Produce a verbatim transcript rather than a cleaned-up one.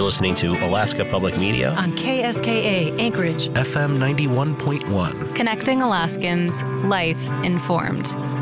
listening to Alaska Public Media on K S K A Anchorage, F M ninety-one point one. Connecting Alaskans, life informed.